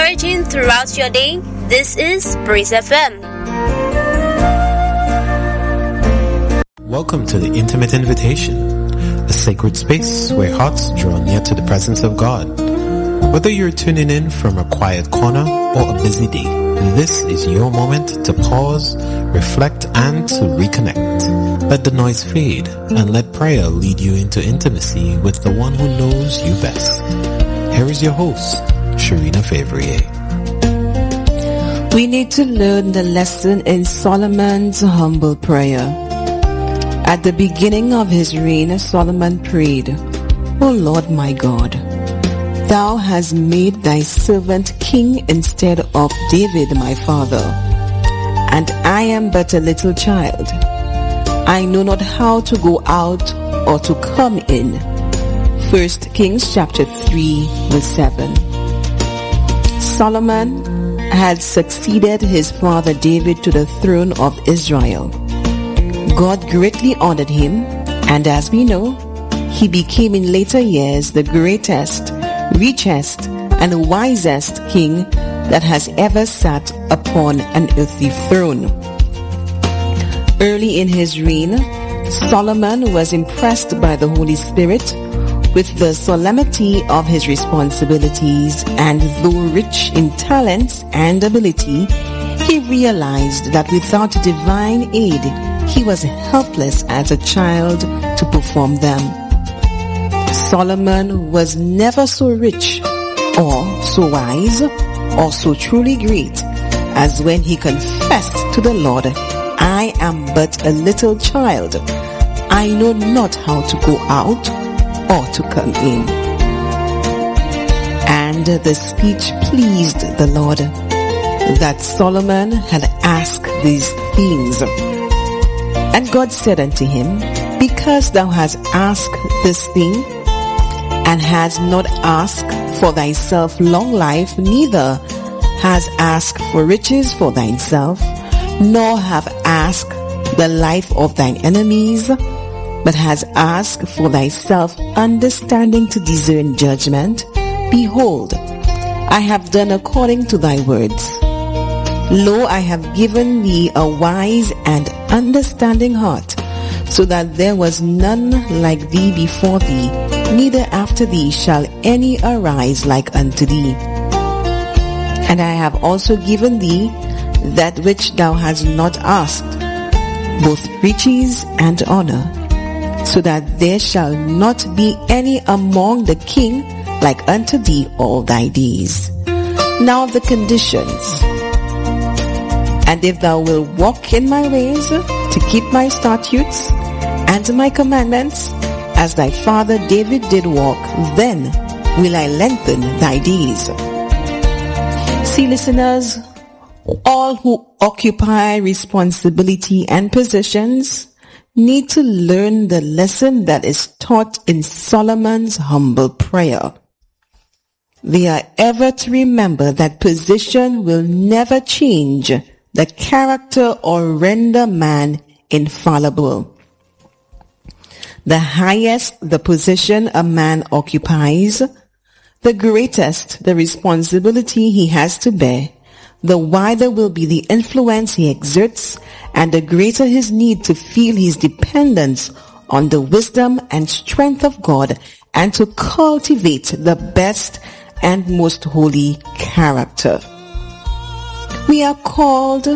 encouraging throughout your day, this is Praise FM. Welcome to the Intimate Invitation, a sacred space where hearts draw near to the presence of God. Whether you're tuning in from a quiet corner or a busy day, this is your moment to pause, reflect, and to reconnect. Let the noise fade and let prayer lead you into intimacy with the one who knows you best. Here is your host, Sharina Favrier. We need to learn the lesson in Solomon's humble prayer. At the beginning of his reign, Solomon prayed, O Lord my God, Thou hast made Thy servant king instead of David my father, and I am but a little child. I know not how to go out or to come in. 1 Kings chapter 3 verse 7. Solomon had succeeded his father David to the throne of Israel. God greatly honored him, and as we know, he became in later years the greatest, richest, and wisest king that has ever sat upon an earthly throne. Early in his reign, Solomon was impressed by the Holy Spirit with the solemnity of his responsibilities, and though rich in talents and ability, he realized that without divine aid, he was helpless as a child to perform them. Solomon was never so rich or so wise or so truly great as when he confessed to the Lord, I am but a little child. I know not how to go out or to come in. And the speech pleased the Lord that Solomon had asked these things. And God said unto him, because thou hast asked this thing, and hast not asked for thyself long life, neither hast asked for riches for thyself, nor have asked the life of thine enemies, but hast asked for thyself understanding to discern judgment, behold, I have done according to thy words. Lo, I have given thee a wise and understanding heart, so that there was none like thee before thee, neither after thee shall any arise like unto thee. And I have also given thee that which thou hast not asked, both riches and honor, so that there shall not be any among the king like unto thee all thy days. Now the conditions. And if thou wilt walk in my ways, to keep my statutes and my commandments, as thy father David did walk, then will I lengthen thy days. See, listeners, all who occupy responsibility and positions need to learn the lesson that is taught in Solomon's humble prayer. They are ever to remember that position will never change the character or render man infallible. The highest the position a man occupies, the greatest the responsibility he has to bear, the wider will be the influence he exerts, and the greater his need to feel his dependence on the wisdom and strength of God, and to cultivate the best and most holy character. We are called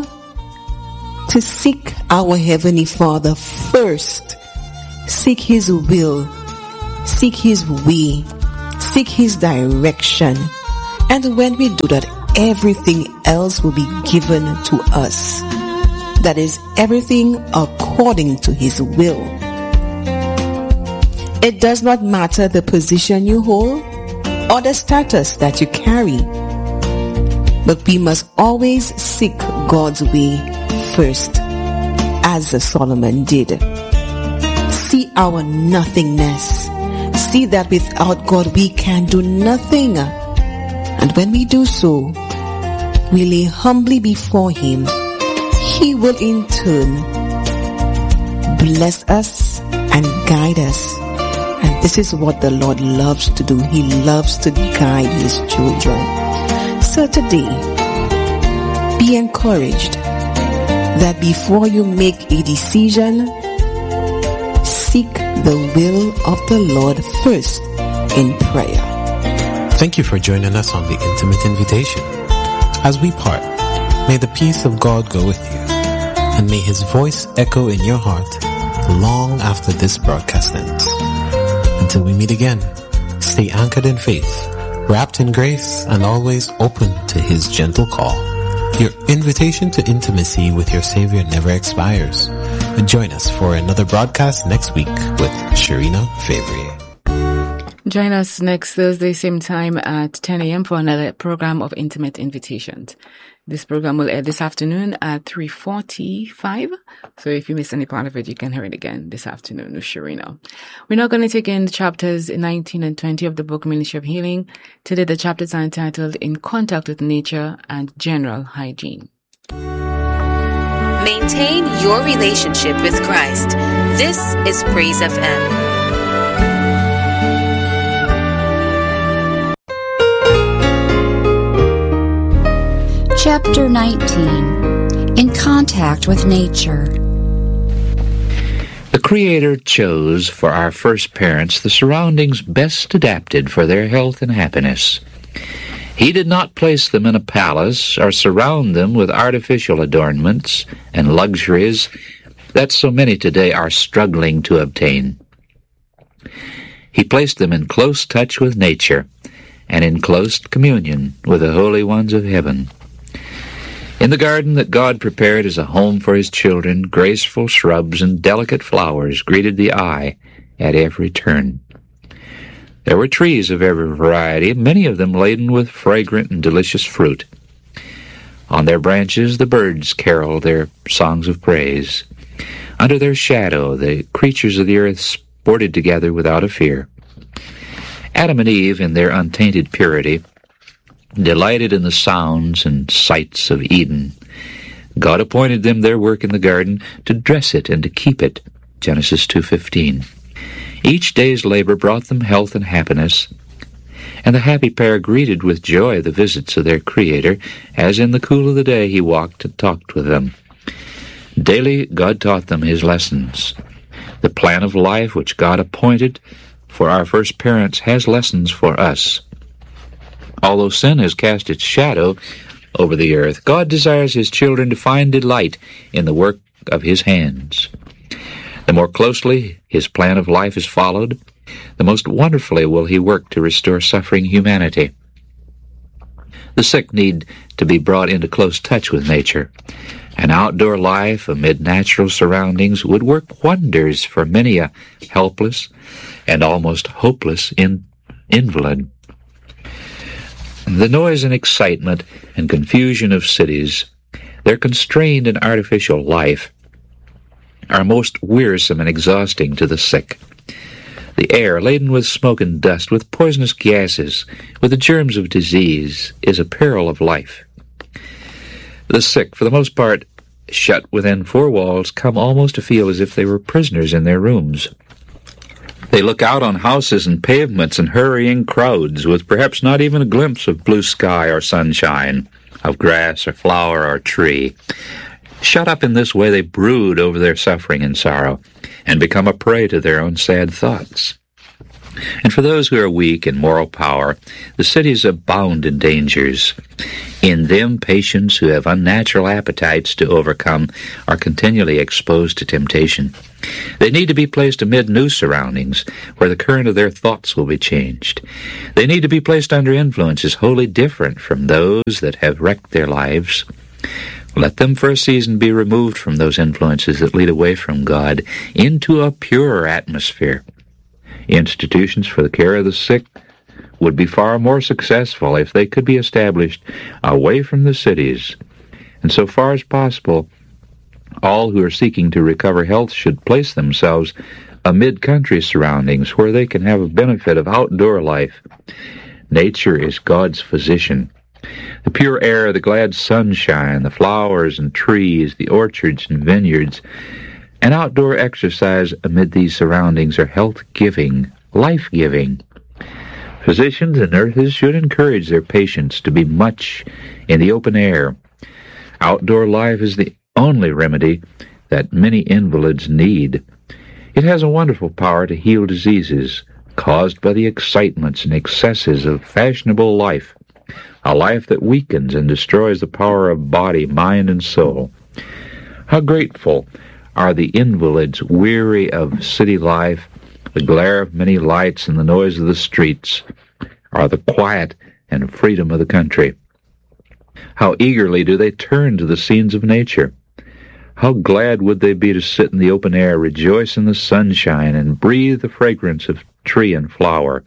to seek our Heavenly Father first. Seek His will, seek His way, seek His direction. And when we do that, everything else will be given to us. That is, everything according to His will. It does not matter the position you hold or the status that you carry, but we must always seek God's way first, as Solomon did. See our nothingness. See that without God we can do nothing. And when we do so, we lay humbly before Him. He will in turn bless us and guide us. And this is what the Lord loves to do. He loves to guide His children. So today, be encouraged that before you make a decision, seek the will of the Lord first in prayer. Thank you for joining us on the Intimate Invitation. As we part, may the peace of God go with you, and may His voice echo in your heart long after this broadcast ends. Until we meet again, stay anchored in faith, wrapped in grace, and always open to His gentle call. Your invitation to intimacy with your Savior never expires. Join us for another broadcast next week with Sharina Favre. Join us next Thursday, same time at 10 a.m. for another program of Intimate Invitations. This program will air this afternoon at 3:45. So if you miss any part of it, you can hear it again this afternoon with Sharina. We're now going to take in chapters 19 and 20 of the book Ministry of Healing. Today, the chapters are entitled In Contact with Nature and General Hygiene. Maintain your relationship with Christ. This is Praise FM. Chapter 19. In Contact with Nature. The Creator chose for our first parents the surroundings best adapted for their health and happiness. He did not place them in a palace or surround them with artificial adornments and luxuries that so many today are struggling to obtain. He placed them in close touch with nature and in close communion with the holy ones of heaven. In the garden that God prepared as a home for His children, graceful shrubs and delicate flowers greeted the eye at every turn. There were trees of every variety, many of them laden with fragrant and delicious fruit. On their branches the birds caroled their songs of praise. Under their shadow the creatures of the earth sported together without a fear. Adam and Eve, in their untainted purity, delighted in the sounds and sights of Eden. God appointed them their work in the garden to dress it and to keep it. Genesis 2:15. Each day's labor brought them health and happiness, and the happy pair greeted with joy the visits of their Creator, as in the cool of the day He walked and talked with them. Daily God taught them His lessons. The plan of life which God appointed for our first parents has lessons for us. Although sin has cast its shadow over the earth, God desires His children to find delight in the work of His hands. The more closely His plan of life is followed, the most wonderfully will He work to restore suffering humanity. The sick need to be brought into close touch with nature. An outdoor life amid natural surroundings would work wonders for many a helpless and almost hopeless invalid. The noise and excitement and confusion of cities, their constrained and artificial life, are most wearisome and exhausting to the sick. The air, laden with smoke and dust, with poisonous gases, with the germs of disease, is a peril of life. The sick, for the most part, shut within four walls, come almost to feel as if they were prisoners in their rooms. They look out on houses and pavements and hurrying crowds, with perhaps not even a glimpse of blue sky or sunshine, of grass or flower or tree. Shut up in this way, they brood over their suffering and sorrow, and become a prey to their own sad thoughts. And for those who are weak in moral power, the cities abound in dangers. In them, patients who have unnatural appetites to overcome are continually exposed to temptation. They need to be placed amid new surroundings, where the current of their thoughts will be changed. They need to be placed under influences wholly different from those that have wrecked their lives. Let them for a season be removed from those influences that lead away from God into a purer atmosphere. Institutions for the care of the sick would be far more successful if they could be established away from the cities. And so far as possible, all who are seeking to recover health should place themselves amid country surroundings where they can have a benefit of outdoor life. Nature is God's physician. The pure air, the glad sunshine, the flowers and trees, the orchards and vineyards, and outdoor exercise amid these surroundings are health-giving, life-giving. Physicians and nurses should encourage their patients to be much in the open air. Outdoor life is the only remedy that many invalids need. It has a wonderful power to heal diseases caused by the excitements and excesses of fashionable life, a life that weakens and destroys the power of body, mind, and soul. How grateful are the invalids weary of city life, the glare of many lights and the noise of the streets, or the quiet and freedom of the country. How eagerly do they turn to the scenes of nature. How glad would they be to sit in the open air, rejoice in the sunshine, and breathe the fragrance of tree and flower.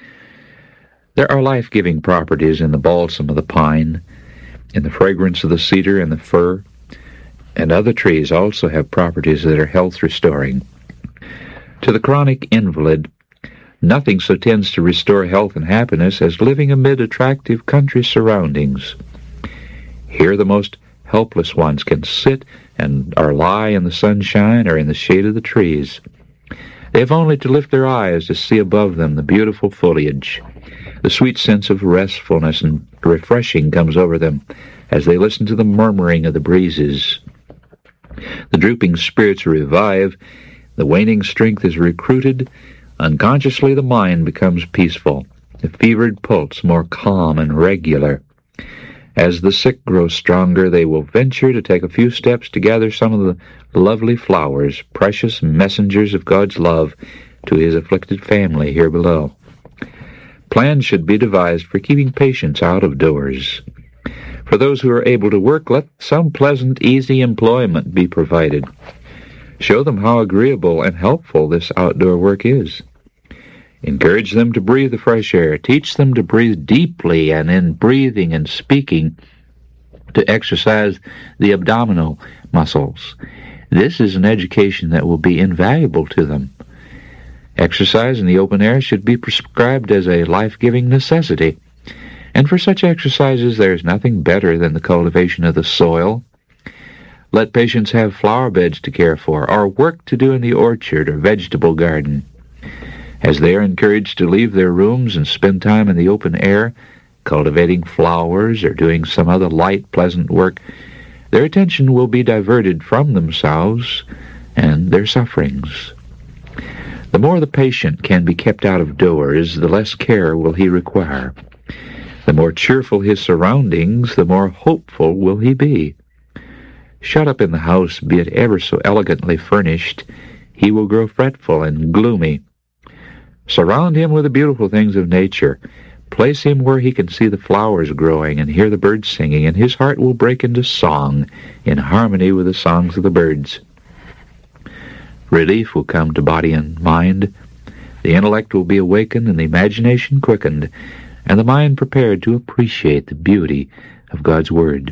There are life-giving properties in the balsam of the pine, in the fragrance of the cedar and the fir, and other trees also have properties that are health-restoring. To the chronic invalid, nothing so tends to restore health and happiness as living amid attractive country surroundings. Here the most helpless ones can sit or lie in the sunshine or in the shade of the trees. They have only to lift their eyes to see above them the beautiful foliage. The sweet sense of restfulness and refreshing comes over them as they listen to the murmuring of the breezes. The drooping spirits revive, the waning strength is recruited, unconsciously the mind becomes peaceful, the fevered pulse more calm and regular. As the sick grow stronger, they will venture to take a few steps to gather some of the lovely flowers, precious messengers of God's love to His afflicted family here below. Plans should be devised for keeping patients out of doors. For those who are able to work, let some pleasant, easy employment be provided. Show them how agreeable and helpful this outdoor work is. Encourage them to breathe the fresh air. Teach them to breathe deeply, and in breathing and speaking, to exercise the abdominal muscles. This is an education that will be invaluable to them. Exercise in the open air should be prescribed as a life-giving necessity. And for such exercises, there is nothing better than the cultivation of the soil. Let patients have flower beds to care for, or work to do in the orchard or vegetable garden. As they are encouraged to leave their rooms and spend time in the open air, cultivating flowers or doing some other light, pleasant work, their attention will be diverted from themselves and their sufferings. The more the patient can be kept out of doors, the less care will he require. The more cheerful his surroundings, the more hopeful will he be. Shut up in the house, be it ever so elegantly furnished, he will grow fretful and gloomy. Surround him with the beautiful things of nature. Place him where he can see the flowers growing and hear the birds singing, and his heart will break into song in harmony with the songs of the birds. Relief will come to body and mind. The intellect will be awakened and the imagination quickened, and the mind prepared to appreciate the beauty of God's Word.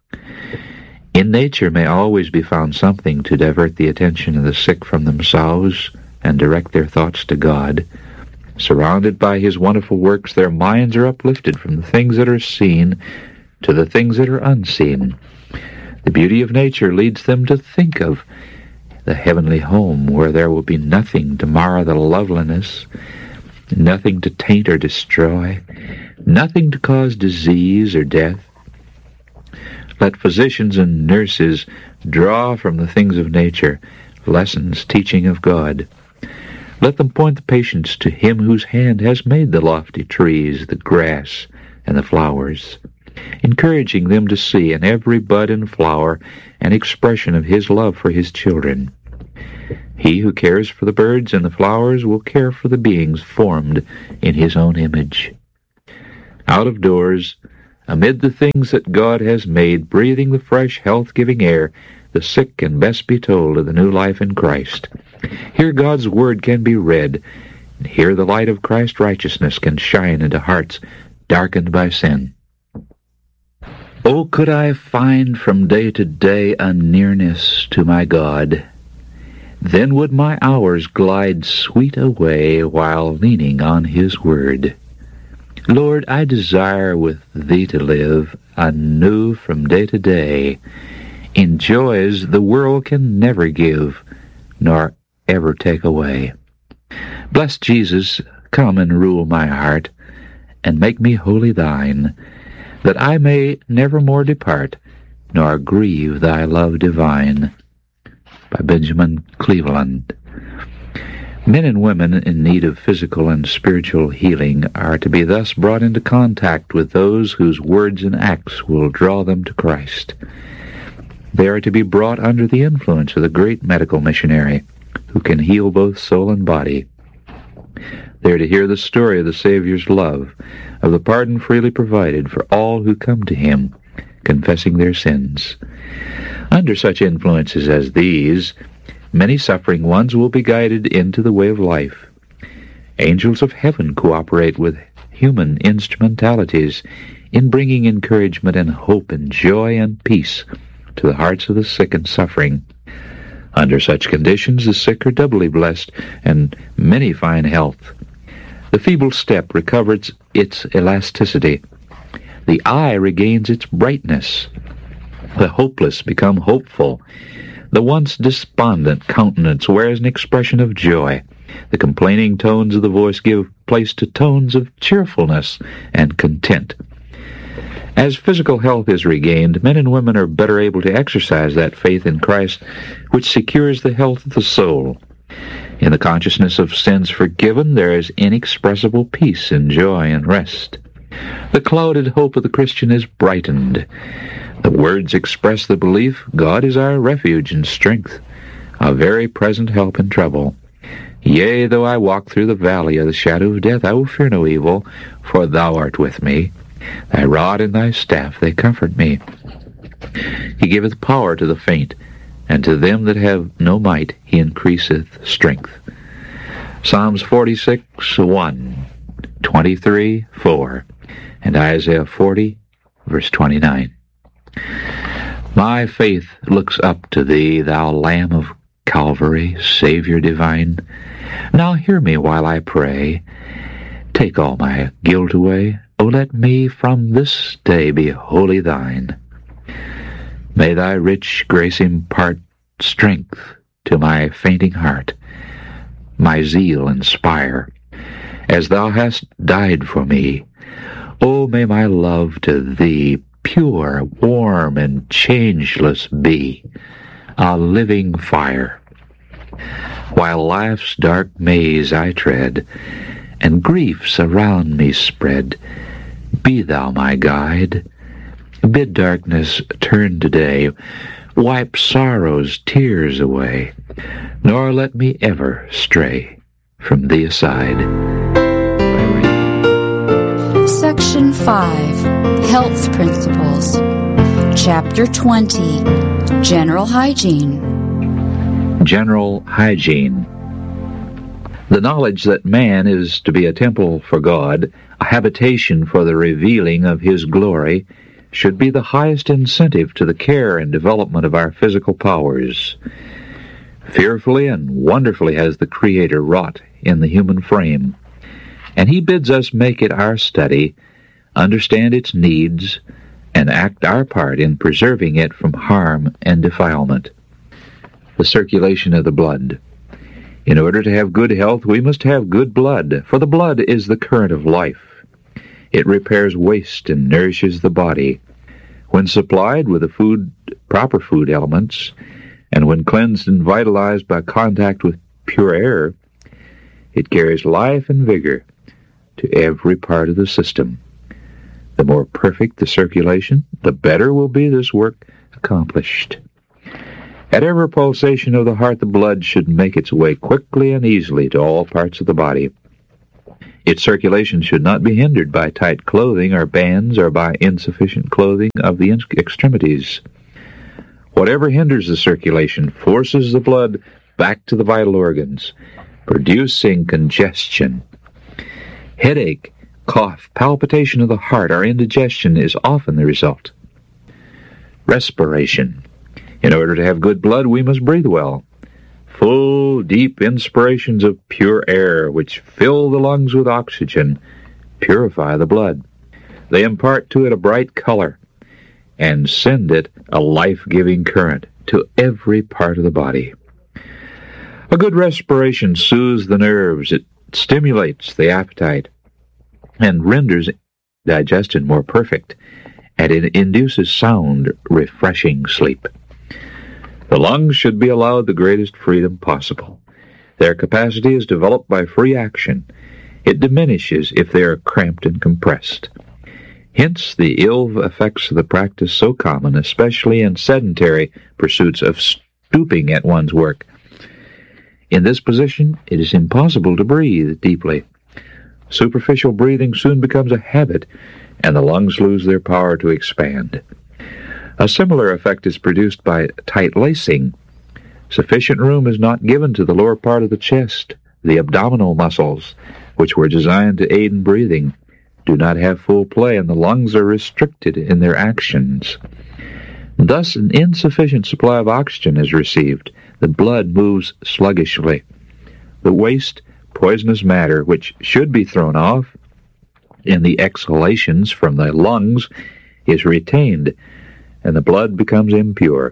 In nature may always be found something to divert the attention of the sick from themselves and direct their thoughts to God. Surrounded by His wonderful works, their minds are uplifted from the things that are seen to the things that are unseen. The beauty of nature leads them to think of the heavenly home where there will be nothing to mar the loveliness, nothing to taint or destroy, nothing to cause disease or death. Let physicians and nurses draw from the things of nature lessons teaching of God. Let them point the patients to Him whose hand has made the lofty trees, the grass, and the flowers, encouraging them to see in every bud and flower an expression of His love for His children. He who cares for the birds and the flowers will care for the beings formed in His own image. Out of doors, amid the things that God has made, breathing the fresh, health-giving air, the sick can best be told of the new life in Christ. Here God's Word can be read, and here the light of Christ's righteousness can shine into hearts darkened by sin. Oh, could I find from day to day a nearness to my God, then would my hours glide sweet away while leaning on His Word. Lord, I desire with Thee to live anew from day to day, in joys the world can never give, nor ever take away. Blessed Jesus, come and rule my heart. and make me wholly thine, that I may nevermore depart, nor grieve thy love divine. By Benjamin Cleveland. Men and women in need of physical and spiritual healing are to be thus brought into contact with those whose words and acts will draw them to Christ. They are to be brought under the influence of the great medical missionary, who can heal both soul and body. They are to hear the story of the Savior's love, of the pardon freely provided for all who come to him, confessing their sins. Under such influences as these, many suffering ones will be guided into the way of life. Angels of heaven cooperate with human instrumentalities in bringing encouragement and hope and joy and peace to the hearts of the sick and suffering. Under such conditions, the sick are doubly blessed, and many find health. The feeble step recovers its elasticity. The eye regains its brightness. The hopeless become hopeful. The once despondent countenance wears an expression of joy. The complaining tones of the voice give place to tones of cheerfulness and content. As physical health is regained, men and women are better able to exercise that faith in Christ which secures the health of the soul. In the consciousness of sins forgiven, there is inexpressible peace and joy and rest. The clouded hope of the Christian is brightened. The words express the belief God is our refuge and strength, a very present help in trouble. Yea, though I walk through the valley of the shadow of death, I will fear no evil, for thou art with me. Thy rod and thy staff, they comfort me. He giveth power to the faint, and to them that have no might he increaseth strength. Psalms 46:1, 23:4, and Isaiah 40, verse 29. My faith looks up to thee, thou Lamb of Calvary, Savior divine. Now hear me while I pray. Take all my guilt away. O let me from this day be wholly thine. May thy rich grace impart strength to my fainting heart, my zeal inspire, as thou hast died for me. O may my love to thee pure, warm, and changeless be, a living fire. While life's dark maze I tread, and griefs around me spread, be thou my guide. Bid darkness turn to day, wipe sorrow's tears away, nor let me ever stray from thee aside. Section 5, Health Principles. Chapter 20, General Hygiene. General Hygiene. The knowledge that man is to be a temple for God, a habitation for the revealing of His glory, should be the highest incentive to the care and development of our physical powers. Fearfully and wonderfully has the Creator wrought in the human frame, and He bids us make it our study, understand its needs, and act our part in preserving it from harm and defilement. The circulation of the blood. In order to have good health, we must have good blood, for the blood is the current of life. It repairs waste and nourishes the body. When supplied with the proper food elements, and when cleansed and vitalized by contact with pure air, it carries life and vigor to every part of the system. The more perfect the circulation, the better will be this work accomplished. At every pulsation of the heart, the blood should make its way quickly and easily to all parts of the body. Its circulation should not be hindered by tight clothing or bands or by insufficient clothing of the extremities. Whatever hinders the circulation forces the blood back to the vital organs, producing congestion. Headache, cough, palpitation of the heart, or indigestion is often the result. Respiration. In order to have good blood, we must breathe well. Full, deep inspirations of pure air, which fill the lungs with oxygen, purify the blood. They impart to it a bright color and send it a life-giving current to every part of the body. A good respiration soothes the nerves. It stimulates the appetite. and renders digestion more perfect, and it induces sound, refreshing sleep. The lungs should be allowed the greatest freedom possible. Their capacity is developed by free action. It diminishes if they are cramped and compressed. Hence the ill effects of the practice so common, especially in sedentary pursuits of stooping at one's work. In this position, it is impossible to breathe deeply. Superficial breathing soon becomes a habit, and the lungs lose their power to expand. A similar effect is produced by tight lacing. Sufficient room is not given to the lower part of the chest. The abdominal muscles, which were designed to aid in breathing, do not have full play, and the lungs are restricted in their actions. Thus, an insufficient supply of oxygen is received. The blood moves sluggishly. The waste, poisonous matter, which should be thrown off in the exhalations from the lungs, is retained, and the blood becomes impure.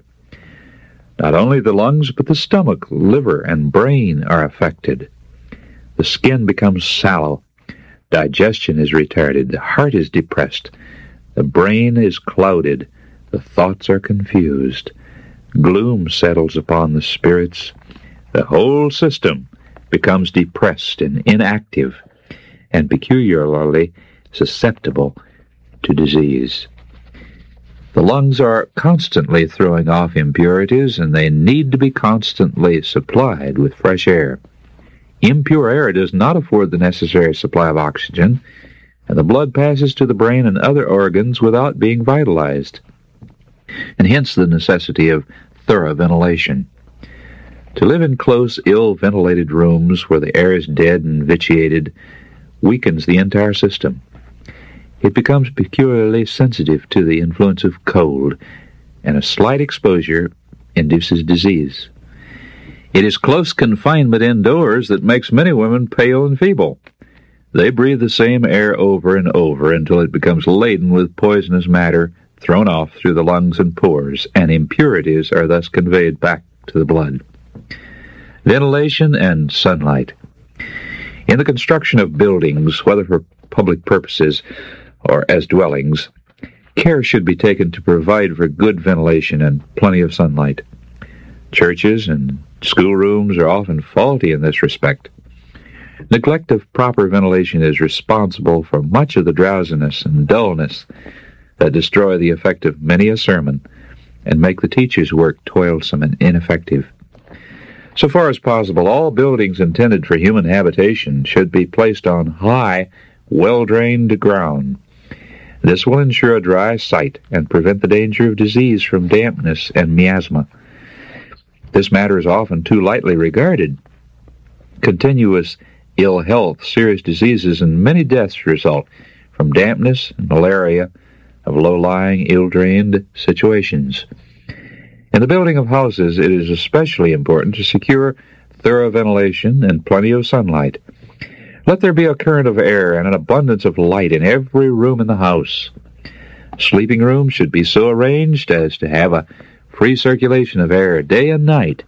Not only the lungs, but the stomach, liver, and brain are affected. The skin becomes sallow. Digestion is retarded. The heart is depressed. The brain is clouded. The thoughts are confused. Gloom settles upon the spirits. The whole system becomes depressed and inactive, and peculiarly susceptible to disease. The lungs are constantly throwing off impurities, and they need to be constantly supplied with fresh air. Impure air does not afford the necessary supply of oxygen, and the blood passes to the brain and other organs without being vitalized, and hence the necessity of thorough ventilation. To live in close, ill-ventilated rooms where the air is dead and vitiated weakens the entire system. It becomes peculiarly sensitive to the influence of cold, and a slight exposure induces disease. It is close confinement indoors that makes many women pale and feeble. They breathe the same air over and over until it becomes laden with poisonous matter thrown off through the lungs and pores, and impurities are thus conveyed back to the blood. Ventilation and sunlight. In the construction of buildings, whether for public purposes or as dwellings, care should be taken to provide for good ventilation and plenty of sunlight. Churches and schoolrooms are often faulty in this respect. Neglect of proper ventilation is responsible for much of the drowsiness and dullness that destroy the effect of many a sermon and make the teacher's work toilsome and ineffective. So far as possible, all buildings intended for human habitation should be placed on high, well-drained ground. This will ensure a dry site and prevent the danger of disease from dampness and miasma. This matter is often too lightly regarded. Continuous ill health, serious diseases, and many deaths result from dampness and malaria of low-lying, ill-drained situations. In the building of houses, it is especially important to secure thorough ventilation and plenty of sunlight. Let there be a current of air and an abundance of light in every room in the house. Sleeping rooms should be so arranged as to have a free circulation of air day and night.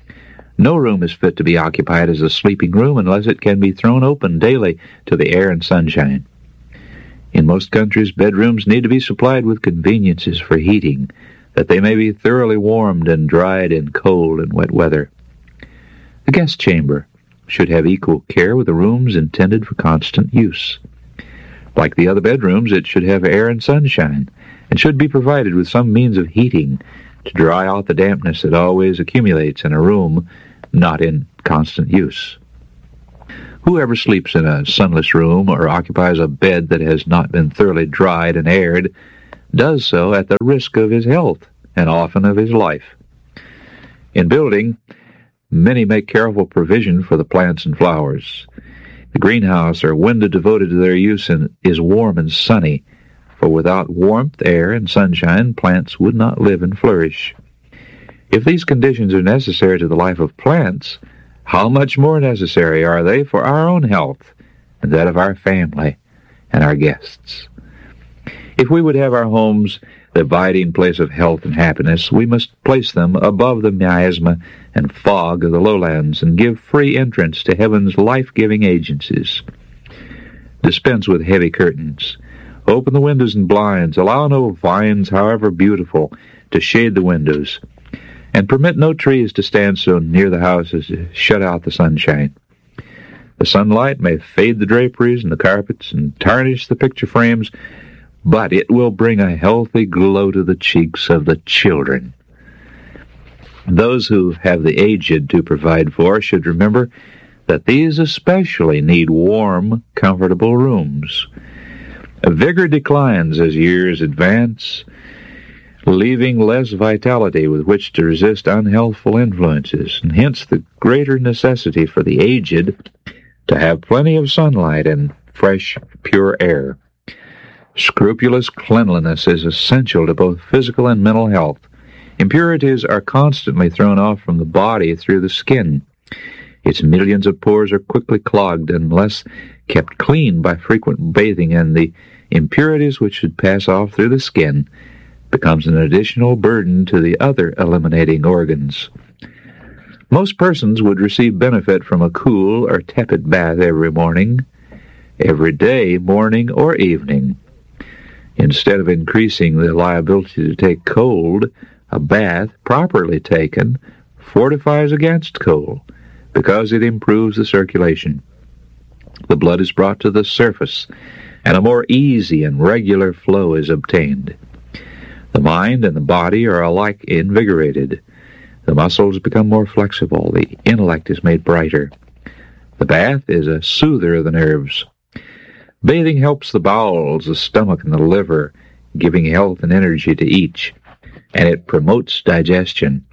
No room is fit to be occupied as a sleeping room unless it can be thrown open daily to the air and sunshine. In most countries, bedrooms need to be supplied with conveniences for heating, that they may be thoroughly warmed and dried in cold and wet weather. The guest chamber should have equal care with the rooms intended for constant use. Like the other bedrooms, it should have air and sunshine, and should be provided with some means of heating to dry out the dampness that always accumulates in a room not in constant use. Whoever sleeps in a sunless room or occupies a bed that has not been thoroughly dried and aired does so at the risk of his health and often of his life. In building, many make careful provision for the plants and flowers. The greenhouse or window devoted to their use is warm and sunny, for without warmth, air, and sunshine, plants would not live and flourish. If these conditions are necessary to the life of plants, how much more necessary are they for our own health and that of our family and our guests? If we would have our homes the abiding place of health and happiness, we must place them above the miasma and fog of the lowlands and give free entrance to heaven's life-giving agencies. Dispense with heavy curtains. Open the windows and blinds. Allow no vines, however beautiful, to shade the windows. And permit no trees to stand so near the house as to shut out the sunshine. The sunlight may fade the draperies and the carpets and tarnish the picture frames, but it will bring a healthy glow to the cheeks of the children. Those who have the aged to provide for should remember that these especially need warm, comfortable rooms. Vigor declines as years advance, leaving less vitality with which to resist unhealthful influences, and hence the greater necessity for the aged to have plenty of sunlight and fresh, pure air. Scrupulous cleanliness is essential to both physical and mental health. Impurities are constantly thrown off from the body through the skin. Its millions of pores are quickly clogged unless kept clean by frequent bathing, and the impurities which should pass off through the skin becomes an additional burden to the other eliminating organs. Most persons would receive benefit from a cool or tepid bath every morning, every day, morning or evening. Instead of increasing the liability to take cold, a bath, properly taken, fortifies against cold because it improves the circulation. The blood is brought to the surface, and a more easy and regular flow is obtained. The mind and the body are alike invigorated. The muscles become more flexible. The intellect is made brighter. The bath is a soother of the nerves. Bathing helps the bowels, the stomach, and the liver, giving health and energy to each, and it promotes digestion.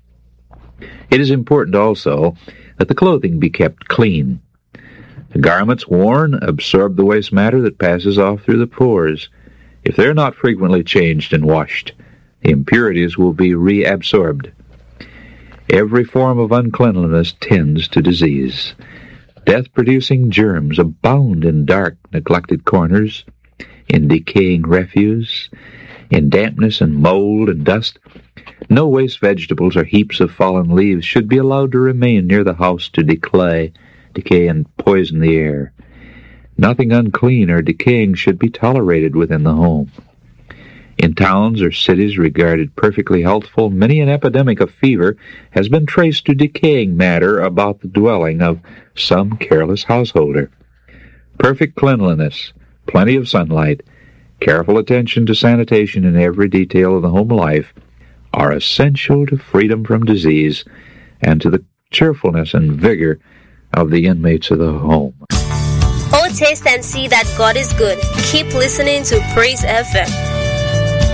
It is important also that the clothing be kept clean. The garments worn absorb the waste matter that passes off through the pores. If they are not frequently changed and washed, the impurities will be reabsorbed. Every form of uncleanliness tends to disease. Death-producing germs abound in dark, neglected corners, in decaying refuse, in dampness and mold and dust. No waste vegetables or heaps of fallen leaves should be allowed to remain near the house to decay and poison the air. Nothing unclean or decaying should be tolerated within the home. In towns or cities regarded perfectly healthful, many an epidemic of fever has been traced to decaying matter about the dwelling of some careless householder. Perfect cleanliness, plenty of sunlight, careful attention to sanitation in every detail of the home life are essential to freedom from disease and to the cheerfulness and vigor of the inmates of the home. Oh, taste and see that God is good. Keep listening to Praise FM.